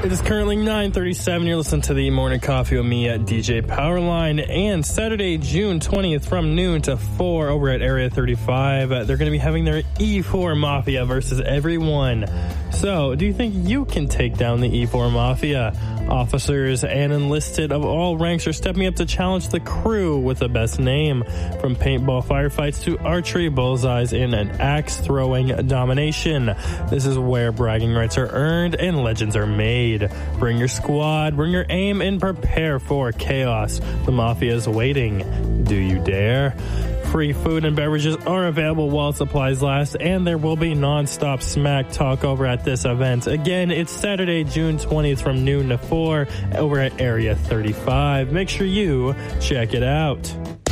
It is currently 9:37. You're listening to the Morning Coffee with me at DJ Powerline. And Saturday, June 20th from noon to 4 over at Area 35, they're going to be having their E4 Mafia versus everyone. So, do you think you can take down the E4 Mafia? Officers and enlisted of all ranks are stepping up to challenge the crew with the best name. From paintball firefights to archery, bullseyes, and an axe-throwing domination. This is where bragging rights are earned and legends are made. Bring your squad, bring your aim, and prepare for chaos. The Mafia is waiting. Do you dare? Free food and beverages are available while supplies last, and there will be non-stop smack talk over at this event. Again, it's Saturday, June 20th from noon to 4 over at Area 35. Make sure you check it out.